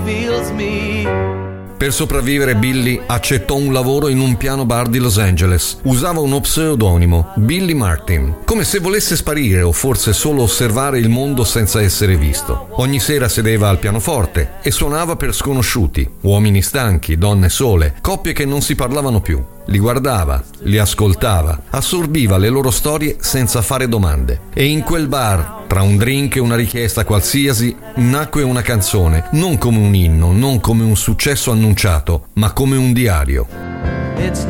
Per sopravvivere Billy accettò un lavoro in un piano bar di Los Angeles. Usava uno pseudonimo, Billy Martin, come se volesse sparire o forse solo osservare il mondo senza essere visto. Ogni sera sedeva al pianoforte e suonava per sconosciuti, uomini stanchi, donne sole, coppie che non si parlavano più. Li guardava, li ascoltava, assorbiva le loro storie senza fare domande. E in quel bar, tra un drink e una richiesta qualsiasi, nacque una canzone, non come un inno, non come un successo annunciato, ma come un diario. It's